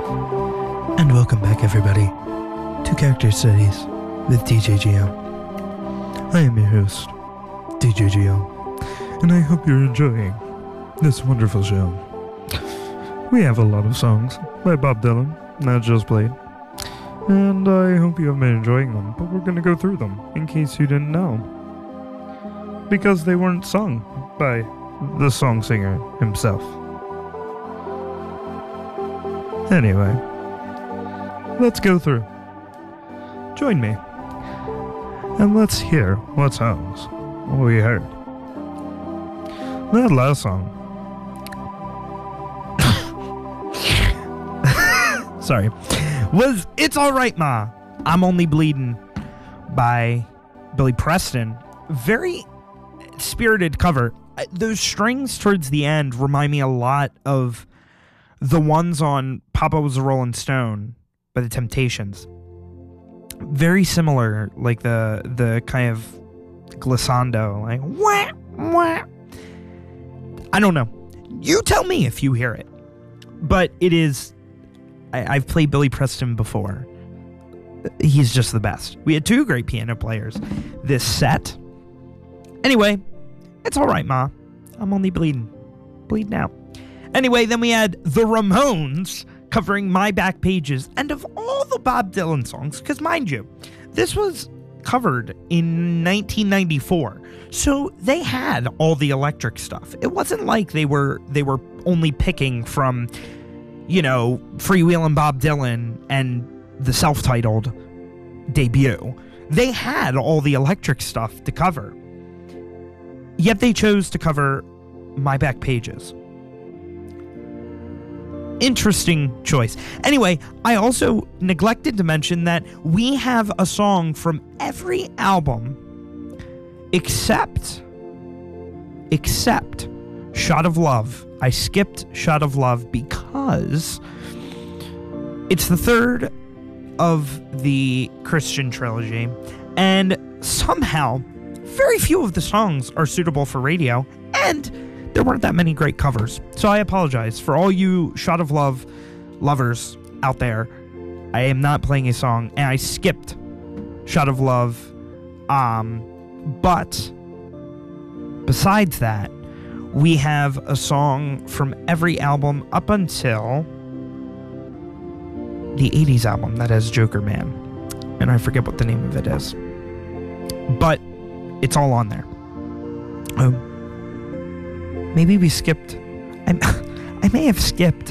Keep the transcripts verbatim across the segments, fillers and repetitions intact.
And welcome back, everybody, to Character Studies with D J G O. I am your host, D J G O, and I hope you're enjoying this wonderful show. We have a lot of songs by Bob Dylan that just played, and I hope you have been enjoying them, but we're going to go through them in case you didn't know, because they weren't sung by the song singer himself. Anyway, let's go through. Join me, and let's hear what songs we heard. That last song. Sorry. Was It's Alright Ma, I'm Only Bleeding by Billy Preston. Very spirited cover. Those strings towards the end remind me a lot of the ones on Papa Was a Rolling Stone by the Temptations. Very similar, like the the kind of glissando, like wah, wah. I don't know. You tell me if you hear it. But it is, I, I've played Billy Preston before. He's just the best. We had two great piano players this set. Anyway, It's Alright Ma, I'm Only Bleeding. Bleed now. Anyway, then we had the Ramones covering My Back Pages. And of all the Bob Dylan songs, because mind you, this was covered in nineteen ninety-four. So they had all the electric stuff. It wasn't like they were they were only picking from, you know, Freewheelin' Bob Dylan and the self-titled debut. They had all the electric stuff to cover. Yet they chose to cover My Back Pages. Interesting choice. Anyway, I also neglected to mention that we have a song from every album except except Shot of Love. I skipped Shot of Love because it's the third of the Christian trilogy, and somehow very few of the songs are suitable for radio, and there weren't that many great covers. So I apologize for all you Shot of Love lovers out there. I am not playing a song, and I skipped Shot of Love. Um, but besides that, we have a song from every album up until the eighties album that has Joker Man. And I forget what the name of it is. But it's all on there. Um, Maybe we skipped. I, I may have skipped.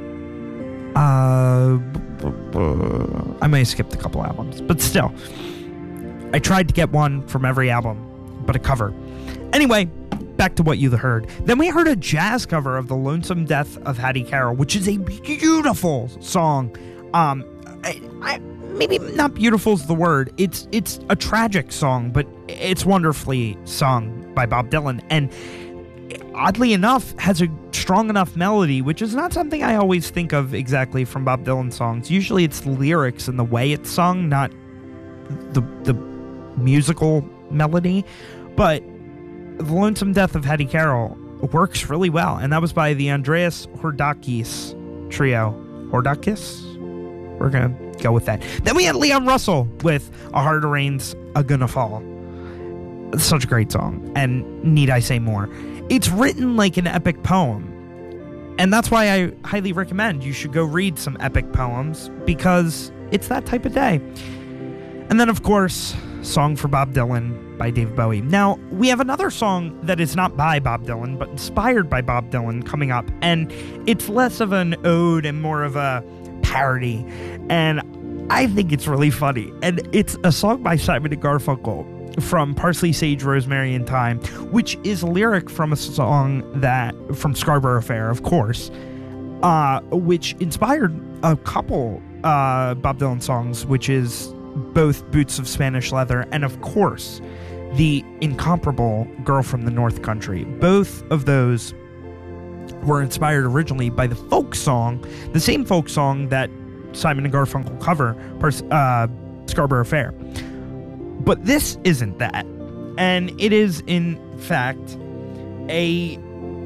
Uh, I may have skipped a couple albums, but still, I tried to get one from every album, but a cover. Anyway, back to what you heard. Then we heard a jazz cover of "The Lonesome Death of Hattie Carroll," which is a beautiful song. Um, I, I maybe not beautiful is the word. It's it's a tragic song, but it's wonderfully sung by Bob Dylan, and oddly enough, has a strong enough melody, which is not something I always think of exactly from Bob Dylan songs. Usually it's the lyrics and the way it's sung, not the the musical melody. But The Lonesome Death of Hattie Carroll works really well, and that was by the Andreas Hordakis trio. Hordakis? We're going to go with that. Then we had Leon Russell with A Harder Rain's A Gonna Fall. Such a great song, and need I say more? It's written like an epic poem, and that's why I highly recommend you should go read some epic poems, because it's that type of day. And then, of course, Song for Bob Dylan by David Bowie. Now, we have another song that is not by Bob Dylan, but inspired by Bob Dylan coming up, and it's less of an ode and more of a parody, and I think it's really funny. And it's a song by Simon and Garfunkel from Parsley, Sage, Rosemary, and Thyme, which is a lyric from a song that from Scarborough Fair, of course, uh, which inspired a couple uh, Bob Dylan songs, which is both Boots of Spanish Leather and, of course, the incomparable Girl from the North Country. Both of those were inspired originally by the folk song, the same folk song that Simon and Garfunkel cover, uh, Scarborough Fair. But this isn't that. And it is, in fact, a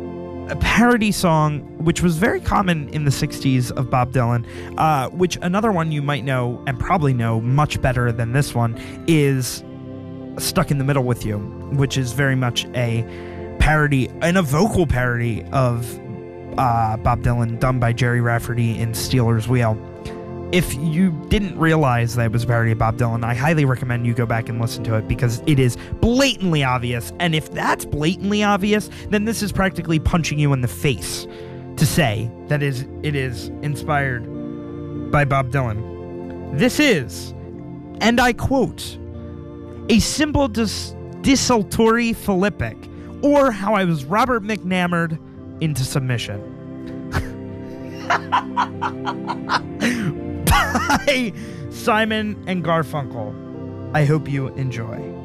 a parody song, which was very common in the sixties of Bob Dylan, uh, which another one you might know, and probably know much better than this one, is Stuck in the Middle with You, which is very much a parody, and a vocal parody of uh, Bob Dylan, done by Jerry Rafferty in Stealers Wheel. If you didn't realize that it was a parody of Bob Dylan, I highly recommend you go back and listen to it, because it is blatantly obvious. And if that's blatantly obvious, then this is practically punching you in the face to say that is it is inspired by Bob Dylan. This is, and I quote, a simple dis- desultory philippic, or how I was Robert McNammered into submission. By Simon and Garfunkel. I hope you enjoy.